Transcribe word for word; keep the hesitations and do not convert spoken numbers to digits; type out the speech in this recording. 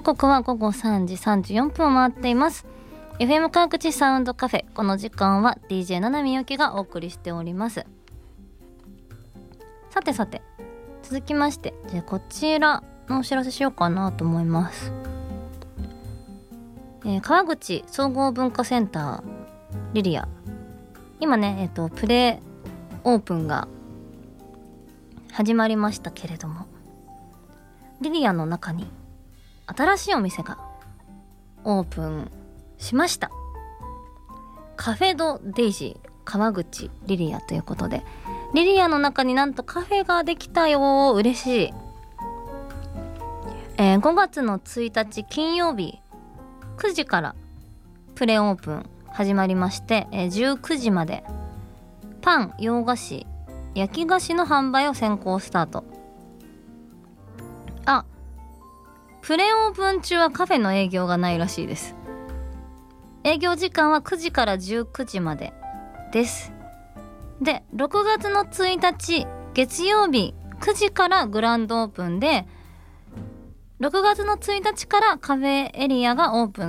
刻はごごさんじさんじゅうよんぷんを回っています。 エフエム 川口サウンドカフェ、この時間は ディージェー ななみゆきがお送りしております。さてさて、続きまして、じゃあこちらのお知らせしようかなと思います。えー、川口総合文化センターリリア、今ね、えっとプレオープンが始まりましたけれども、リリアの中に新しいお店がオープンしました。カフェドデイジー川口リリアということで、リリアの中になんとカフェができたよ。嬉しい。えー、ごがつのついたち金曜日くじからプレオープン始まりまして、えー、じゅうくじまでパン、洋菓子、焼き菓子の販売を先行スタート。あ、プレオープン中はカフェの営業がないらしいです。営業時間はくじからじゅうくじまでです。で、ろくがつのついたち月曜日くじからグランドオープンで、ろくがつのついたちからカフェエリアがオープン